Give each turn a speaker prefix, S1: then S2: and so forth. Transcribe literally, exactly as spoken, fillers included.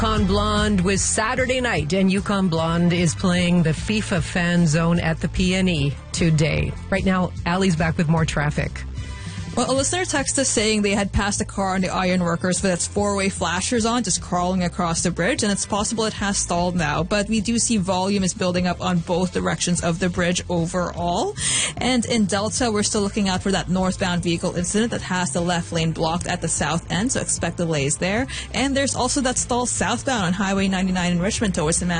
S1: Yukon Blonde was Saturday night, and Yukon Blonde is playing the FIFA Fan Zone at the P N E today. Right now, Allie's back with more traffic.
S2: Well, a listener texted us saying they had passed a car on the Iron Workers with its four-way flashers on, just crawling across the bridge, and it's possible it has stalled now. But we do see volume is building up on both directions of the bridge overall. And in Delta, we're still looking out for that northbound vehicle incident that has the left lane blocked at the south end, so expect delays there. And there's also that stall southbound on Highway ninety-nine in Richmond towards the